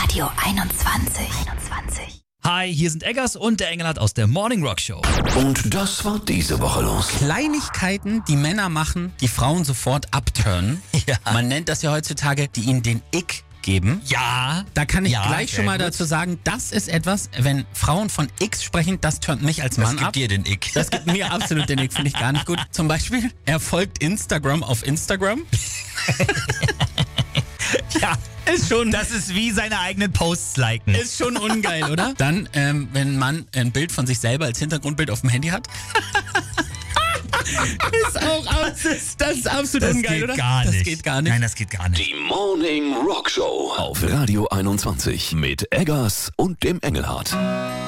Radio 21. Hi, hier sind Eggers und der Engelhardt aus der Morning Rock Show. Und das war diese Woche los. Kleinigkeiten, die Männer machen, die Frauen sofort abturnen. Ja. Man nennt das ja heutzutage, die ihnen den Ick geben. Ja. Da kann ich Ja, gleich schon mal sehr gut. dazu sagen, das ist etwas, wenn Frauen von X sprechen, das turnt mich als Mann Das gibt ab. dir den Ick. Das gibt mir absolut den Ick, finde ich gar nicht gut. Zum Beispiel, er folgt Instagram auf Instagram. Ja, Ist schon... das ist wie seine eigenen Posts liken. Ist schon ungeil, oder? Dann, wenn ein Mann ein Bild von sich selber als Hintergrundbild auf dem Handy hat. ist auch das ist absolut Das ungeil, geht oder? gar nicht. Das geht gar nicht. Nein, das geht gar nicht. Die Morning Rock Show auf Radio 21 mit Eggers und dem Engelhardt.